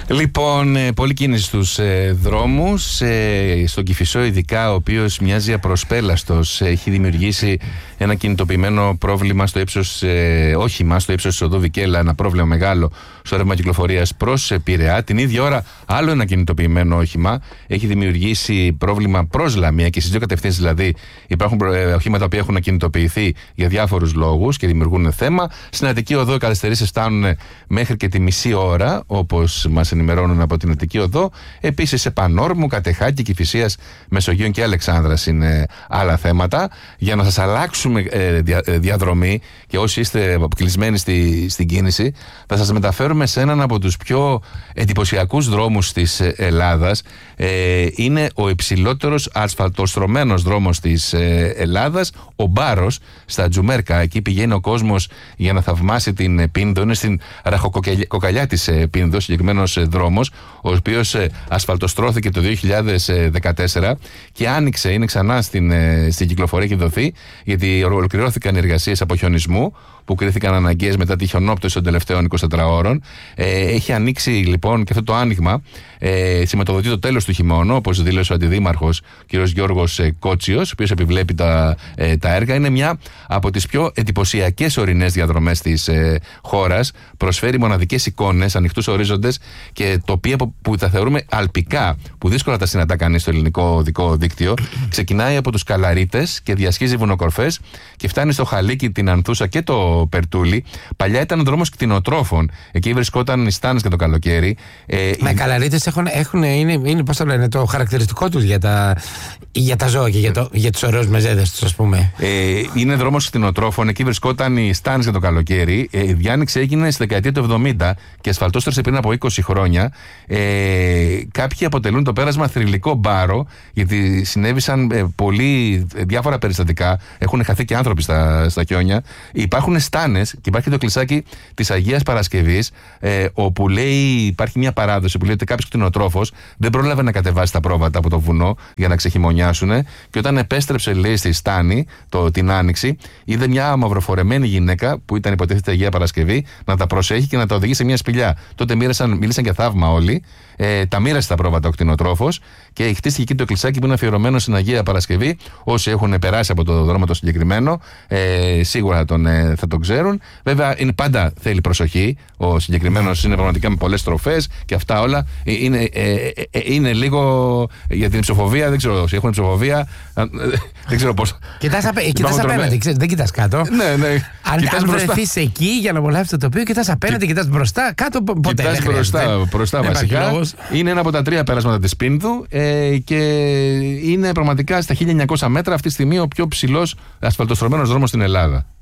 Λοιπόν, πολλή κίνηση στους δρόμους, στον Κηφισό ειδικά, ο οποίος μοιάζει απροσπέλαστος. Έχει δημιουργήσει ένα κινητοποιημένο πρόβλημα στο ύψος, όχημα στο ύψος της οδού Βικέλα, ένα πρόβλημα μεγάλο στο ρεύμα κυκλοφορίας προς Πειραιά. Την ίδια ώρα άλλο ένα κινητοποιημένο όχημα έχει δημιουργήσει πρόβλημα προς Λαμία, και στις δύο κατευθύνσεις δηλαδή υπάρχουν οχήματα που έχουν κινητοποιηθεί για διάφορους λόγους και δημιουργούν θέμα. Στην Αττική Οδό οι καθυστερήσεις φτάνουν μέχρι και τη μισή ώρα, όπως μας ενημερώνουν από την Αττική Οδό. Επίσης σε Πανόρμου, Κατεχάκη, Κηφισίας, Μεσογείων και Αλεξάνδρας είναι άλλα θέματα. Για να σας αλλάξουμε διαδρομή, και όσοι είστε αποκλεισμένοι στην κίνηση, θα σας μεταφέρουμε σε έναν από τους πιο εντυπωσιακούς δρόμους της Ελλάδας. Είναι ο υψηλότερος ασφαλτοστρωμένος δρόμος της Ελλάδας, ο Μπάρος, στα Τζουμέρκα. Εκεί πηγαίνει ο κόσμος για να θαυμάσει την Πίνδο. Είναι στην ραχοκοκαλιά της Πίνδο, συγκεκριμένος δρόμος, ο οποίος ασφαλτοστρώθηκε το 2014 και άνοιξε, είναι ξανά στην κυκλοφορία και δοθεί, γιατί ολοκληρώθηκαν οι εργασίες αποχιονισμού που κρίθηκαν αναγκαίες μετά τη χιονόπτωση των τελευταίων 24 ώρων. Έχει ανοίξει λοιπόν και αυτό το άνοιγμα σηματοδοτεί το τέλος του χειμώνα, όπως δήλωσε ο αντιδήμαρχος κ. Γιώργος Κότσιος, ο οποίος επιβλέπει τα έργα. Είναι μια από τις πιο εντυπωσιακές ορεινές διαδρομές της χώρας. Προσφέρει μοναδικές εικόνες, ανοιχτούς ορίζοντες και τοπία που τα θεωρούμε αλπικά, που δύσκολα τα συναντά κανείς στο ελληνικό οδικό δίκτυο. Ξεκινάει από τους Καλαρίτες και διασχίζει βουνοκορφές και φτάνει στο Χαλίκι, την Ανθούσα και το Περτούλι. Παλιά ήταν δρόμος κτηνοτρόφων. Εκεί βρισκόταν οι στάνες και το καλοκαίρι. Οι Καλαρίτες είναι πώς το λένε, το χαρακτηριστικό τους για τα ζώα και για τους ωραίους μεζέδες τους, ας πούμε. Είναι δρόμος κτηνοτρόφων. Εκεί βρισκόταν οι στάνες για το καλοκαίρι. Η διάνοιξη έγινε στη δεκαετία του 70 και ασφαλτόστρωσε πριν από 20 χρόνια. Κάποιοι αποτελούν το πέρασμα θρυλικό μπάρο, γιατί συνέβησαν διάφορα περιστατικά. Έχουν χαθεί και άνθρωποι στα χιόνια. Υπάρχουν στάνες και υπάρχει το κλεισάκι της Αγίας Παρασκευής, όπου υπάρχει μια παράδοση που λέει ότι κάποιος κτηνοτρόφος δεν πρόλαβε να κατεβάσει τα πρόβατα από το βουνό για να ξεχειμωνιάσουν, και όταν επέστρεψε, λέει, στη στάνη την Άνοιξη, είδε μια μαυροφορεμένη γυναίκα που ήταν υποτίθεται Αγία Παρασκευή να τα προσέχει και να τα οδηγεί σε μια σπηλιά. Τότε μίλησαν για θαύμα όλοι. Τα μοίρασε τα πρόβατα ο κτηνοτρόφος και χτίστηκε εκεί το κλεισάκι που είναι αφιερωμένο στην Αγία Παρασκευή. Όσοι έχουν περάσει από το δρόμο το συγκεκριμένο, σίγουρα θα τον ξέρουν. Βέβαια, πάντα θέλει προσοχή. Ο συγκεκριμένος είναι πραγματικά με πολλές στροφές και αυτά όλα. Είναι λίγο για την υψοφοβία. Δεν ξέρω όσοι έχουν υψοφοβία. Δεν ξέρω πώς. Κοιτάς απέναντι, δεν κοιτάς κάτω. Ναι. Αν βρεθείς εκεί για να απολαύσεις το τοπίο, κοιτάς απέναντι, κοιτάς μπροστά, κάτω ποτέ. Κοιτάς μπροστά βασικά. Είναι ένα από τα 3 περάσματα της Πίνδου και είναι πραγματικά στα 1900 μέτρα αυτή τη στιγμή ο πιο ψηλός ασφαλτοστρωμένος δρόμος στην Ελλάδα.